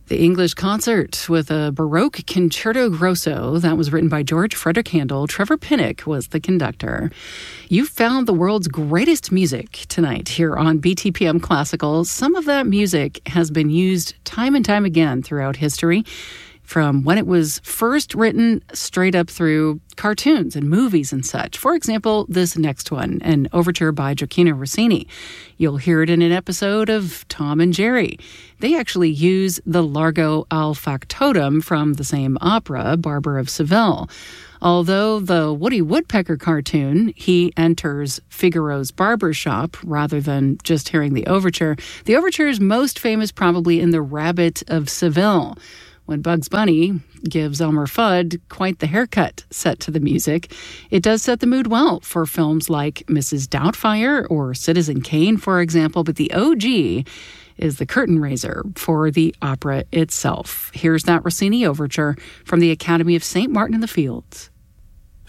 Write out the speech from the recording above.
The English Concert with a Baroque Concerto Grosso that was written by George Frederick Handel. Trevor Pinnock was the conductor. You found the world's greatest music tonight here on BTPM Classical. Some of that music has been used time and time again throughout history, from when it was first written straight up through cartoons and movies and such. For example, this next one, an overture by Gioacchino Rossini. You'll hear it in an episode of Tom and Jerry. They actually use the Largo al Factotum from the same opera, Barber of Seville. Although the Woody Woodpecker cartoon, he enters Figaro's barber shop rather than just hearing the overture is most famous probably in The Rabbit of Seville, when Bugs Bunny gives Elmer Fudd quite the haircut set to the music. It does set the mood well for films like Mrs. Doubtfire or Citizen Kane, for example, but the OG is the curtain raiser for the opera itself. Here's that Rossini overture from the Academy of St. Martin in the Fields.